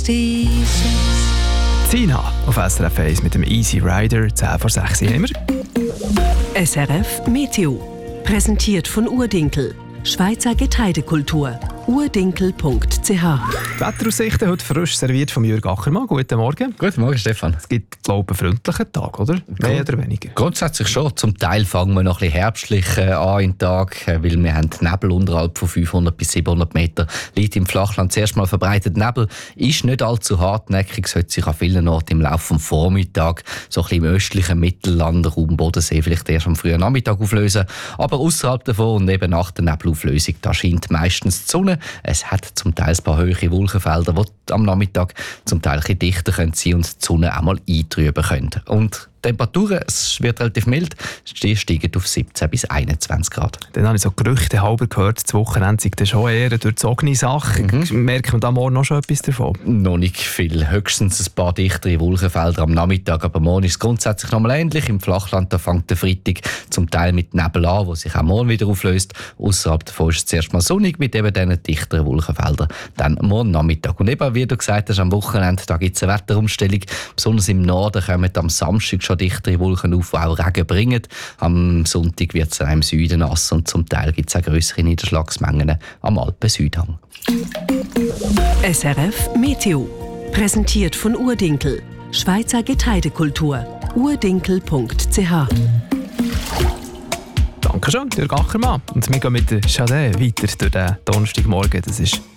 Sina auf SRF 1 mit dem Easy Rider, 10 vor 6 haben wir. SRF Meteo. Präsentiert von Urdinkel. Schweizer Getreidekultur. urdinkel.ch. Wetteraussichten heute frisch serviert von Jürg Ackermann. Guten Morgen. Guten Morgen, Stefan. Es gibt, glaube ich, einen freundlichen Tag, oder? Mehr oder weniger? Grundsätzlich schon. Zum Teil fangen wir noch ein bisschen herbstlich an in den Tag, weil wir haben Nebel unterhalb von 500 bis 700 Meter. Liegt im Flachland zuerst mal verbreitet Nebel. Ist nicht allzu hartnäckig, sollte sich an vielen Orten im Laufe des Vormittags, so ein bisschen im östlichen Mittellandraum, Bodensee, vielleicht erst am frühen Nachmittag auflösen. Aber außerhalb davon und eben nach der Nebelauflösung, da scheint meistens die Sonne. Es hat zum Teil ein paar hohe Wolkenfelder, die am Nachmittag zum Teil ein bisschen dichter sein können und die Sonne auch mal eintrüben können. Und die Temperaturen, es wird relativ mild, die steigen auf 17 bis 21 Grad. Dann habe ich so Gerüchte halber gehört, das Wochenende sei dann schon eher eine durchzogene Sache. Merkt man da morgen noch schon etwas davon? Noch nicht viel, höchstens ein paar dichtere Wolkenfelder am Nachmittag, aber morgen ist es grundsätzlich noch mal ähnlich. Im Flachland da fängt der Freitag zum Teil mit Nebel an, wo sich auch morgen wieder auflöst. Außerhalb davon ist es zuerst mal sonnig mit eben diesen dichteren Wolkenfeldern. Dann morgen Nachmittag. Und eben, wie du gesagt hast, am Wochenende da gibt es eine Wetterumstellung. Besonders im Norden kommen am Samstag schon dichtere Wolken auf, die auch Regen bringen. Am Sonntag wird es im Süden nass und zum Teil gibt es auch grössere Niederschlagsmengen am Alpen-Südhang. SRF Meteo. Präsentiert von Urdinkel. Schweizer Getreidekultur. urdinkel.ch. Danke schön, Jürg Ackermann. Und wir gehen mit der Chade weiter durch den Donnerstagmorgen. Das ist